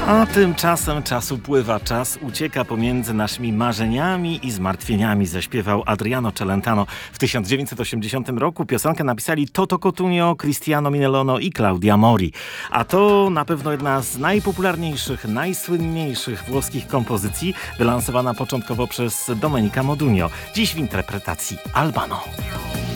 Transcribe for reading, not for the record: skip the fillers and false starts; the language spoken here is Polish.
A tymczasem czas upływa, czas ucieka pomiędzy naszymi marzeniami i zmartwieniami, zaśpiewał Adriano Celentano w 1980 roku. Piosenkę napisali Toto Cotugno, Cristiano Minelono i Claudia Mori. A to na pewno jedna z najpopularniejszych, najsłynniejszych włoskich kompozycji, wylansowana początkowo przez Domenica Modugno, dziś w interpretacji Albano.